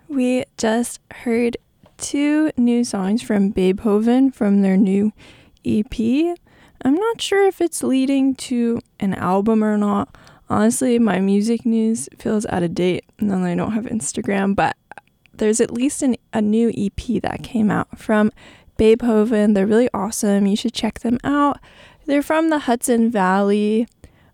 We just heard two new songs from Beethoven from their new EP. I'm not sure if it's leading to an album or not. Honestly, my music news feels out of date, and then I don't have Instagram, but there's at least a new EP that came out from Beethoven. They're really awesome. You should check them out. They're from the Hudson Valley.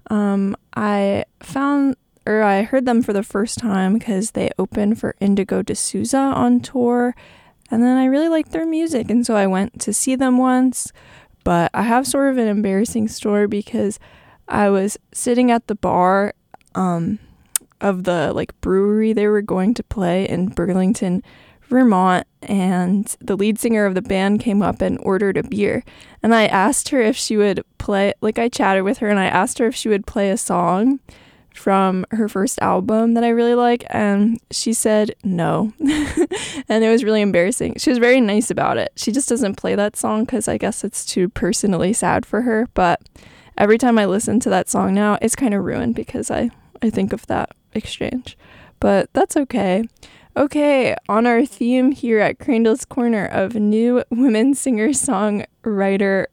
I heard them for the first time because they opened for Indigo D'Souza on tour, and then I really liked their music, and so I went to see them once. But I have sort of an embarrassing story because I was sitting at the bar of the brewery they were going to play in Burlington, Vermont, and the lead singer of the band came up and ordered a beer, and I asked her if she would play, I chatted with her and I asked her if she would play a song from her first album that I really like, and she said no. And it was really embarrassing. She was very nice about it. She just doesn't play that song because I guess it's too personally sad for her, but every time I listen to that song now, it's kind of ruined because I think of that exchange. But that's okay. Okay, on our theme here at Crandall's Corner of new women singer-songwriter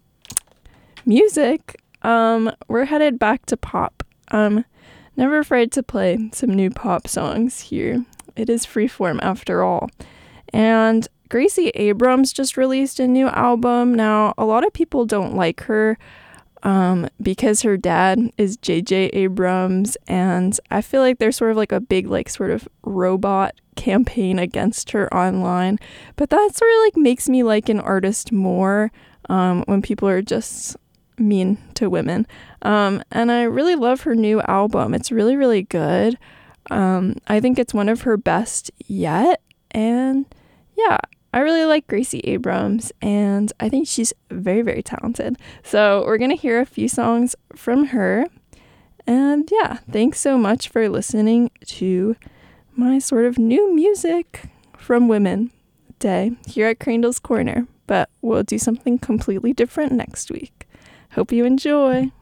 music, we're headed back to pop. Never afraid to play some new pop songs here. It is freeform after all. And Gracie Abrams just released a new album. Now, a lot of people don't like her because her dad is J.J. Abrams, and I feel like there's sort of a big sort of robot campaign against her online. But that sort of makes me like an artist more when people are just mean to women. And I really love her new album. It's really, really good. I think it's one of her best yet. And yeah, I really like Gracie Abrams, and I think she's very, very talented. So we're going to hear a few songs from her. And yeah, thanks so much for listening to my sort of new music from women day here at Crandall's Corner. But we'll do something completely different next week. Hope you enjoy.